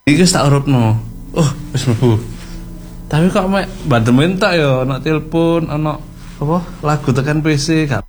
Iki wis tak urupno. Oh, wis mlebu. Tapi kok mek bademen tak ya ana telepon, ana apa lagu tekan PC gak